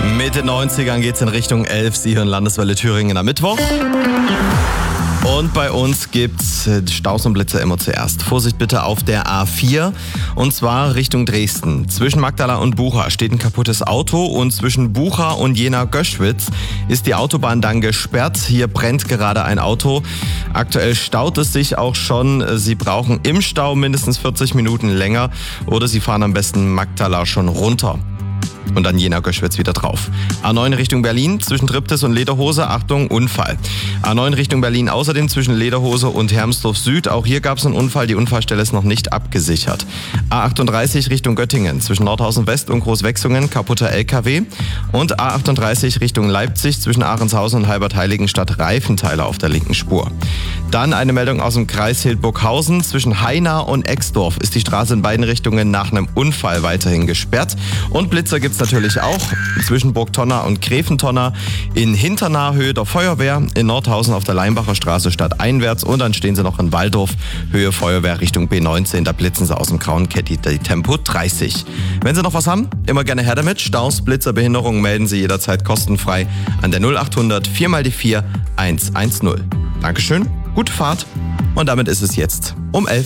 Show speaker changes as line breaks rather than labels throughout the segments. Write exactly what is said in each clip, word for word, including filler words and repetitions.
Mit den neunzigern geht's in Richtung elf. Sie hören Landeswelle Thüringen am Mittwoch. Und bei uns gibt's Staus und Blitzer immer zuerst. Vorsicht bitte auf der A vier und zwar Richtung Dresden. Zwischen Magdala und Bucha steht ein kaputtes Auto und zwischen Bucha und Jena-Göschwitz ist die Autobahn dann gesperrt. Hier brennt gerade ein Auto. Aktuell staut es sich auch schon. Sie brauchen im Stau mindestens vierzig Minuten länger oder Sie fahren am besten Magdala schon runter. Und dann Jena-Göschwitz wieder drauf. A neun Richtung Berlin, zwischen Triptis und Lederhose, Achtung, Unfall. A neun Richtung Berlin außerdem zwischen Lederhose und Hermsdorf Süd. Auch hier gab es einen Unfall, die Unfallstelle ist noch nicht abgesichert. A achtunddreißig Richtung Göttingen, zwischen Nordhausen West und Großwechsungen, kaputter L K W. Und A achtunddreißig Richtung Leipzig, zwischen Ahrenshausen und Halbert-Heiligenstadt, Reifenteile auf der linken Spur. Dann eine Meldung aus dem Kreis Hildburghausen. Zwischen Haina und Exdorf ist die Straße in beiden Richtungen nach einem Unfall weiterhin gesperrt. Und Blitzer gibt's natürlich auch zwischen Burgtonna und Gräfentonna, in Hinternah Höhe der Feuerwehr, in Nordhausen auf der Leimbacher Straße stadteinwärts und dann stehen sie noch in Waldorf, Höhe Feuerwehr Richtung B neunzehn, da blitzen sie aus dem grauen Caddy, die Tempo dreißig. Wenn Sie noch was haben, immer gerne her damit. Staus, Blitzer, Behinderungen melden Sie jederzeit kostenfrei an der null achthundert vier mal die vier eins eins null. Dankeschön, gute Fahrt und damit ist es jetzt um elf.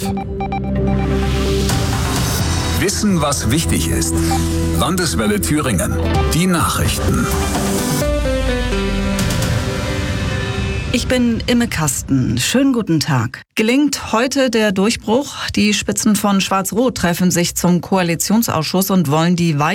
Wissen, was wichtig ist. Landeswelle Thüringen. Die Nachrichten.
Ich bin Imme Kasten. Schönen guten Tag. Gelingt heute der Durchbruch? Die Spitzen von Schwarz-Rot treffen sich zum Koalitionsausschuss und wollen die